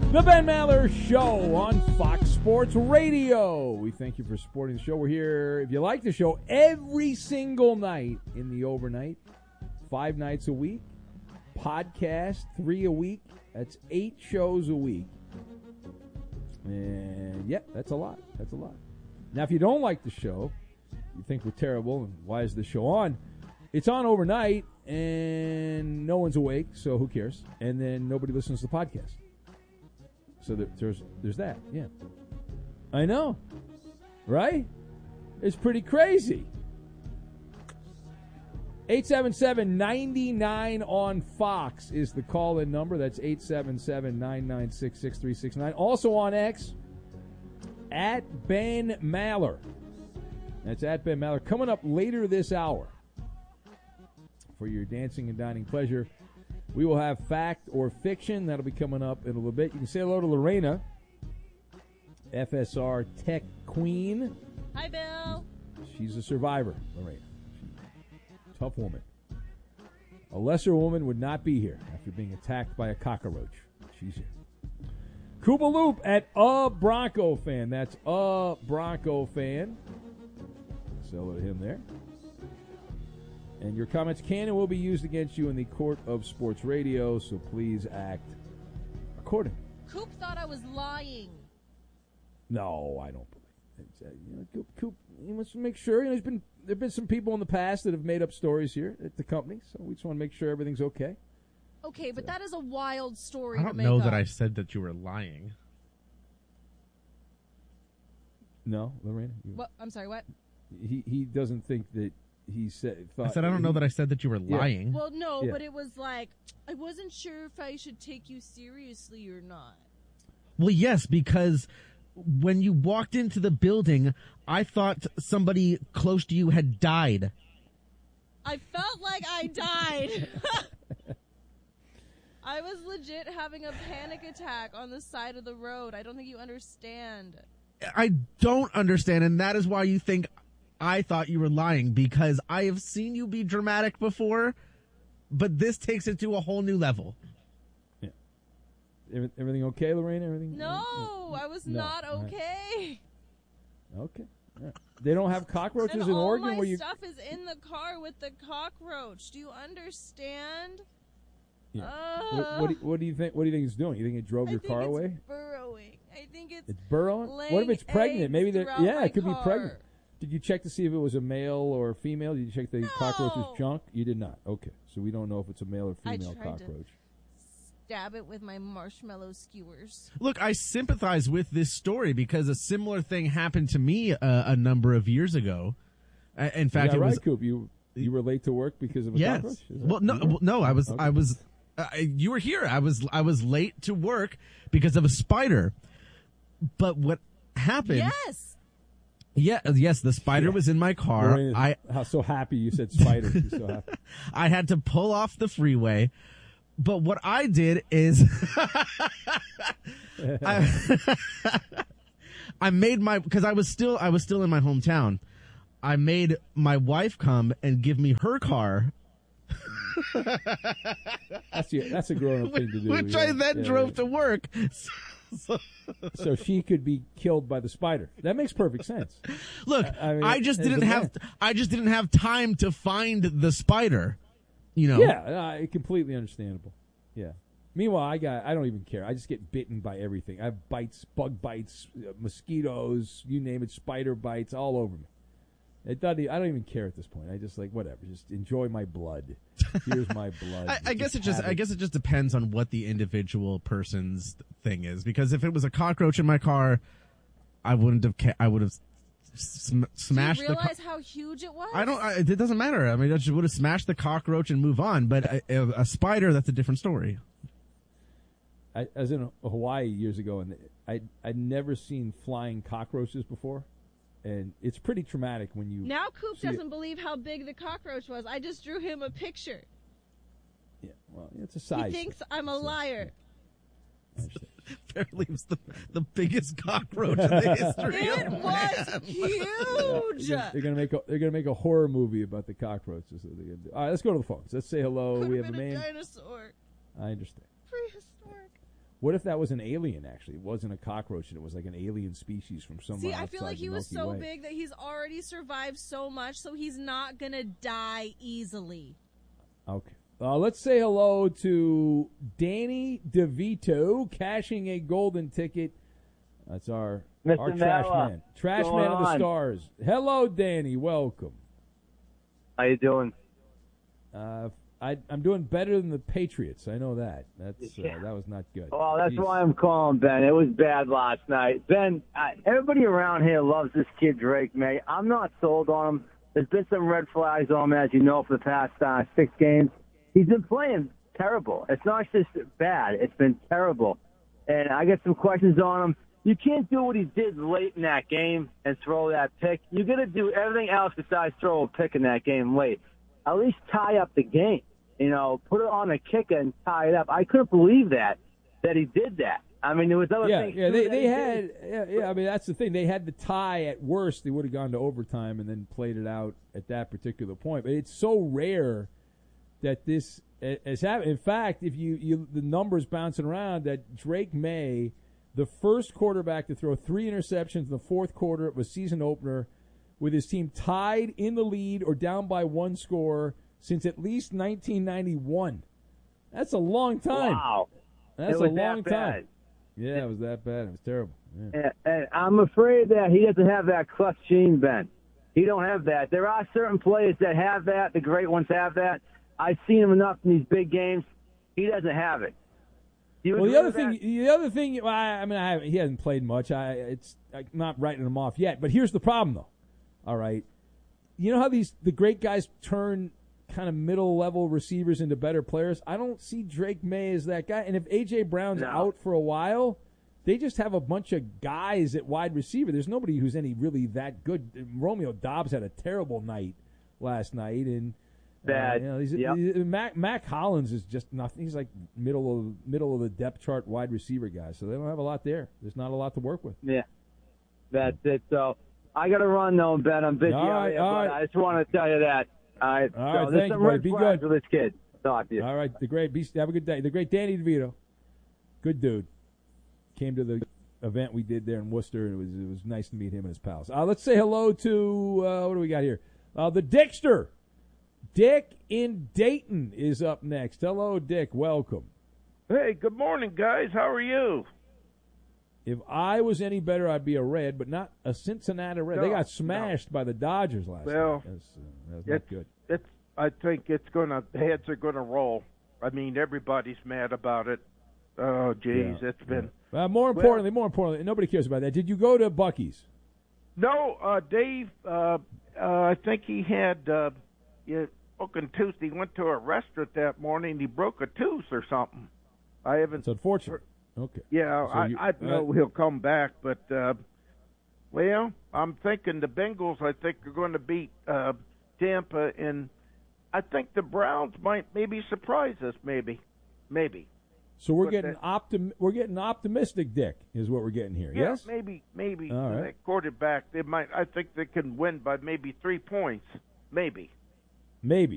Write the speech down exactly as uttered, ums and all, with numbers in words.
The Ben Maller Show on Fox Sports Radio. We thank you for supporting the show. We're here, if you like the show, every single night in the overnight, five nights a week. Podcast, three a week. That's eight shows a week. And, yeah, that's a lot. That's a lot. Now, if you don't like the show, you think we're terrible, and why is the show on? It's on overnight, and no one's awake, so who cares? And then nobody listens to the podcast. So there, there's there's that, yeah. I know, right? It's pretty crazy. eight seven seven, nine nine on Fox is the call-in number. That's eight seven seven, nine nine six, six three six nine. Also on X, at Ben Maller. That's at Ben Maller. Coming up later this hour for your dancing and dining pleasure, we will have fact or fiction. That'll be coming up in a little bit. You can say hello to Lorena, F S R Tech Queen. Hi, Bill. She's a survivor, Lorena. Tough woman. A lesser woman would not be here after being attacked by a cockroach. She's here. Koopa Loop at a Bronco fan. That's a Bronco fan. Say hello to him there. And your comments can and will be used against you in the court of sports radio, so please act accordingly. Coop thought I was lying. No, I don't believe it. You know, Coop, Coop, he wants to make sure. You know, there's been there have been some people in the past that have made up stories here at the company, so we just want to make sure everything's okay. Okay, but so. That is a wild story I to don't make know up. that I said that you were lying. No, Lorena? You, what? I'm sorry, what? He he doesn't think that he said. Thought I said I don't he, know that I said that you were lying. Well, no, yeah. but it was like, I wasn't sure if I should take you seriously or not. Well, yes, because when you walked into the building, I thought somebody close to you had died. I felt like I died. I was legit having a panic attack on the side of the road. I don't think you understand. I don't understand, and that is why you think I thought you were lying, because I have seen you be dramatic before, but this takes it to a whole new level. Yeah. Everything okay, Lorraine? Everything? No, I was no. not okay. Okay. Right. They don't have cockroaches and in all Oregon my where you. stuff is in the car with the cockroach. Do you understand? Yeah. Uh, what, what, do you, what do you think? What do you think it's doing? You think it drove I your think car it's away? Burrowing. I think it's. It's burrowing. laying What if it's pregnant? eggs Maybe they're. throughout Yeah, my it could car. be pregnant. Did you check to see if it was a male or a female? Did you check the No. cockroach's junk? You did not. Okay, so we don't know if it's a male or I female tried to cockroach. Stab it with my marshmallow skewers. Look, I sympathize with this story because a similar thing happened to me uh, a number of years ago. Uh, in fact, Is that it right, was Coop? You you were late to work because of a yes. cockroach? Is that- Well, no, you were? well, no, I was, Okay. I was. Uh, you were here. I was, I was late to work because of a spider. But what happened? Yes. Yeah, yes, the spider Yeah. was in my car. Lorraine is I how so happy you said spider. She's so happy. I had to pull off the freeway. But what I did is I, I made my because I was still I was still in my hometown. I made my wife come and give me her car, That's the, that's a grown up thing to do. which yeah. I then Yeah, drove yeah. to work. So, So she could be killed by the spider. That makes perfect sense. look, I mean, I just as a didn't have man. I just didn't have time to find the spider. You know. Yeah, uh, completely understandable. Yeah. Meanwhile, I got I don't even care. I just get bitten by everything. I have bites, bug bites, uh, mosquitoes, you name it, spider bites all over me. It doesn't. e- I don't even care at this point. I just like whatever. Just enjoy my blood. Here's my blood. I, I guess it just have I guess it just depends on what the individual person's thing is. Because if it was a cockroach in my car, I wouldn't have. Ca- I would have sm- smashed Do you the. Co- realize how huge it was? I don't. I, it doesn't matter. I mean, I just would have smashed the cockroach and move on. But a, a, a spider, that's a different story. I, I was in Hawaii years ago, and I I'd never seen flying cockroaches before, and it's pretty traumatic when you. Now Coop see it. doesn't believe how big the cockroach was. I just drew him a picture. Yeah, well, it's a size. He thinks thing. I'm a It's liar. I understand. Apparently, it was the the biggest cockroach in the history It of was man. huge. They're, they're gonna make a they're gonna make a horror movie about the cockroaches. That they're gonna do. All right, let's go to the phones. Let's say hello. Could we have have a been a man. dinosaur. I understand. Prehistoric. What if that was an alien, actually? It wasn't a cockroach, and it was like an alien species from somewhere See, I outside feel like the he was Milky so Way. big that he's already survived so much, so he's not going to die easily. Okay. Uh, let's say hello to Danny DeVito, cashing a golden ticket. That's our, Mister our trash Mella, man. Trash what's man of the going on? stars. Hello, Danny. Welcome. How you doing? Uh, I, I'm doing better than the Patriots. I know that. That's uh, Yeah. That was not good. Well, that's Jeez. why I'm calling Ben. It was bad last night. Ben, uh, everybody around here loves this kid Drake May. I'm not sold on him. There's been some red flags on him, as you know, for the past uh, six games. He's been playing terrible. It's not just bad. It's been terrible. And I got some questions on him. You can't do what he did late in that game and throw that pick. You got to do everything else besides throw a pick in that game late. At least tie up the game. You know, put it on a kicker and tie it up. I couldn't believe that, that he did that. I mean, there was other Yeah, things. yeah, too they, that they he had, did. yeah, yeah, I mean, that's the thing. They had the tie at worst. They would have gone to overtime and then played it out at that particular point. But it's so rare that this has happened. In fact, if you, you the numbers bouncing around, that Drake May, the first quarterback to throw three interceptions in the fourth quarter of a season opener with his team tied in the lead or down by one score since at least nineteen ninety-one. That's a long time. Wow. That's It was a that long bad. time. Yeah, it was that bad. It was terrible. Yeah. And, and I'm afraid that he doesn't have that clutch gene, Ben. He don't have that. There are certain players that have that. The great ones have that. I've seen him enough in these big games. He doesn't have it. Do you Well, agree the other with thing, that? the other thing, well, I, I mean, I, he hasn't played much. I, it's I'm not writing him off yet. But here's the problem, though. All right, you know how these the great guys turn kind of middle level receivers into better players? I don't see Drake May as that guy. And if A J Brown's No. out for a while, they just have a bunch of guys at wide receiver. There's nobody who's any really that good. Romeo Dobbs had a terrible night last night, and uh, Bad. you know, he's, Yep. he's- Mac Mac Hollins is just nothing. He's like middle of middle of the depth chart wide receiver guy. So they don't have a lot there. There's not a lot to work with. Yeah, that's it. So I got to run though, Ben. I'm busy All out right, here, all but right. I just want to tell you that. All right, All so right, there's thank some you, buddy. red Be flags good. with this kid. Talk to you. All right, the great. Be, have a good day. The great Danny DeVito, good dude, came to the event we did there in Worcester, and it was it was nice to meet him and his pals. Uh, let's say hello to uh, what do we got here? Uh, the Dickster, Dick in Dayton is up next. Hello, Dick. Welcome. Hey, good morning, guys. How are you? If I was any better, I'd be a Red, but not a Cincinnati Red. they No, got smashed by the Dodgers last Well, night. That's, uh, that's not it's, good. It's. I think it's gonna. Heads are gonna roll. I mean, everybody's mad about it. Oh, geez, Yeah, it's been. Uh, more importantly, more importantly, nobody cares about that. Did you go to Buc-ee's? No, uh, Dave. Uh, uh, I think he had. Uh, yeah, broken tooth. He went to a restaurant that morning. He broke a tooth or something. I haven't. It's unfortunate. Okay. Yeah, So I, you- I know uh, he'll come back, but uh, well, I'm thinking the Bengals. I think are going to beat uh, Tampa, and I think the Browns might maybe surprise us. Maybe, maybe. So we're But getting that- optim- we're getting optimistic, Dick, is what we're getting here. Yeah, yes. maybe, maybe. All right. That quarterback. They might. I think they can win by maybe three points. Maybe. Maybe.